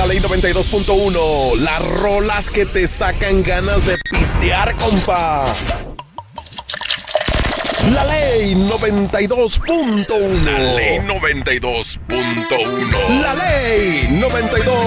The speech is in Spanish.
Ley 92.1. Las rolas que te sacan ganas de pistear, compa. La Ley 92.1. La Ley 92.1. La Ley 92.